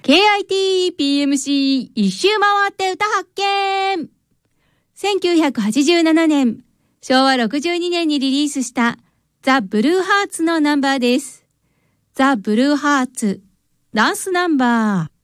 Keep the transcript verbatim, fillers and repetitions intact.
ケーアイティーピーエムシー 一周回って歌発見。せんきゅうひゃくはちじゅうななねん、しょうわろくじゅうにねんにリリースしたザ・ブルーハーツのナンバーです。ザ・ブルーハーツ、ダンスナンバー。